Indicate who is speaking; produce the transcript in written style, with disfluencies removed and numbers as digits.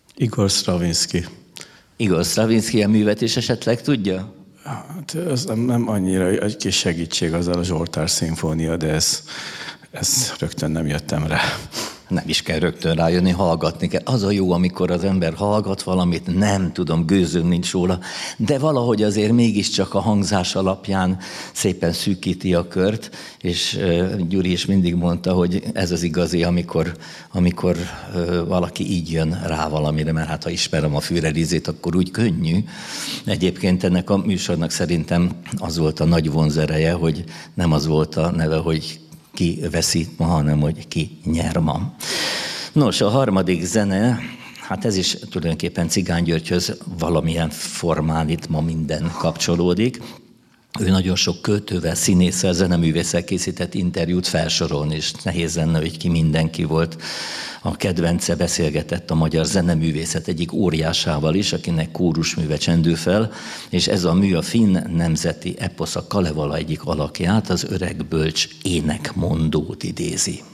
Speaker 1: Igor Stravinsky.
Speaker 2: Igor Stravinsky a művet is esetleg tudja?
Speaker 1: Hát ez nem annyira, egy kis segítség azzal a Zsoltár szimfónia, de ez rögtön nem jöttem rá.
Speaker 2: Nem is kell rögtön rájönni, hallgatni kell. Az a jó, amikor az ember hallgat valamit, nem tudom, gőzöm nincs róla, de valahogy azért mégiscsak a hangzás alapján szépen szűkíti a kört, és Gyuri is mindig mondta, hogy ez az igazi, amikor valaki így jön rá valamire, mert hát ha ismerem a Führerizét, akkor úgy könnyű. Egyébként ennek a műsornak szerintem az volt a nagy vonzereje, hogy nem az volt a neve, hogy ki veszít ma, hanem hogy ki nyer ma. Nos, a harmadik zene, hát ez is tulajdonképpen Cigány Györgyhöz valamilyen formán itt ma minden kapcsolódik. Ő nagyon sok költővel, színésszel, zeneművésszel készített interjút felsorolni, és nehéz lenne, hogy ki mindenki volt. A kedvence beszélgetett a magyar zeneművészet egyik óriásával is, akinek kórusműve csendül fel, és ez a mű a finn nemzeti eposz, a Kalevala egyik alakját, az öreg bölcs énekmondót idézi.